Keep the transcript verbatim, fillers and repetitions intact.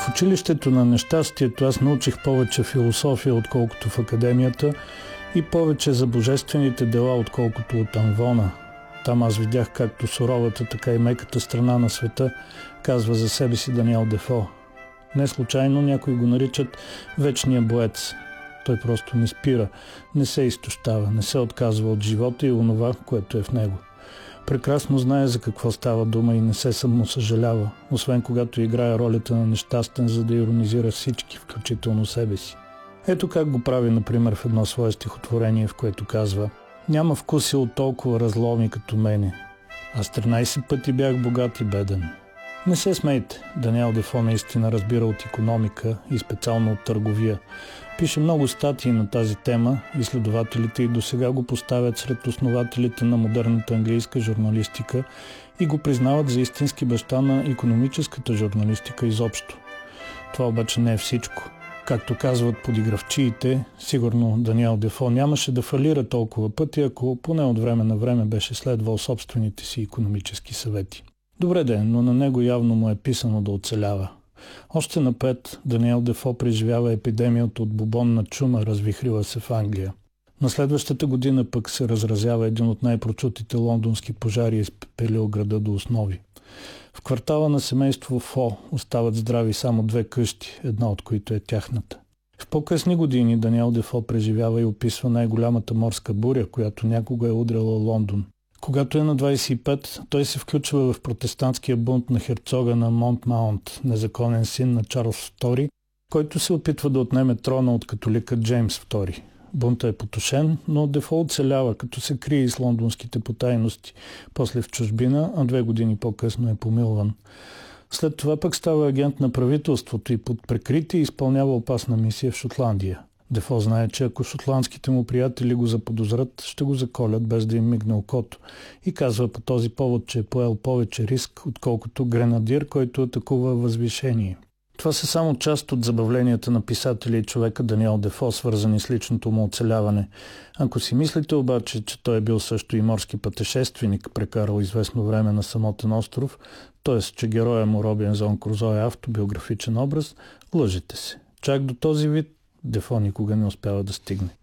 В училището на нещастието аз научих повече философия, отколкото в академията, и повече за божествените дела, отколкото от Анвона. Там аз видях както суровата, така и меката страна на света, казва за себе си Даниел Дефо. Не случайно някои го наричат вечния боец. Той просто не спира, не се изтощава, не се отказва от живота и онова, което е в него. Прекрасно знае за какво става дума и не се самосъжалява, освен когато играе ролята на нещастен, за да иронизира всички, включително себе си. Ето как го прави, например, в едно свое стихотворение, в което казва: «Няма вкусил от толкова разломи като мене. Аз тринайсет пъти бях богат и беден». Не се смейте, Даниел Дефо наистина разбира от икономика и специално от търговия. Пише много статии на тази тема, изследователите и досега го поставят сред основателите на модерната английска журналистика и го признават за истински баща на икономическата журналистика изобщо. Това обаче не е всичко. Както казват подигравчиите, сигурно Даниел Дефо нямаше да фалира толкова пъти, ако поне от време на време беше следвал собствените си икономически съвети. Добре де, но на него явно му е писано да оцелява. Още напред Даниел Дефо преживява епидемията от бубонна чума, развихрила се в Англия. На следващата година пък се разразява един от най-прочутите лондонски пожари и изпепелил града до основи. В квартала на семейство Фо остават здрави само две къщи, една от които е тяхната. В по-късни години Даниел Дефо преживява и описва най-голямата морска буря, която някога е удряла Лондон. Когато е на двайсет и пет, той се включва в протестантския бунт на херцога на Монтмаунт, незаконен син на Чарлз втори, който се опитва да отнеме трона от католика Джеймс втори. Бунтът е потушен, но Дефо оцелява, като се крие из лондонските потайности, после в чужбина, а две години по-късно е помилван. След това пък става агент на правителството и под прикритие изпълнява опасна мисия в Шотландия. Дефо знае, че ако шотландските му приятели го заподозрат, ще го заколят без да им мигне окото, и казва по този повод, че е поел повече риск, отколкото гренадир, който атакува възвишение. Това са само част от забавленията на писателя и човека Даниел Дефо, свързани с личното му оцеляване. Ако си мислите обаче, че той е бил също и морски пътешественик, прекарал известно време на самотен остров, т.е. че героя му Робинзон Крузо е автобиографичен образ, лъжете се. Чак до този вид Дефо никога не успява да стигне.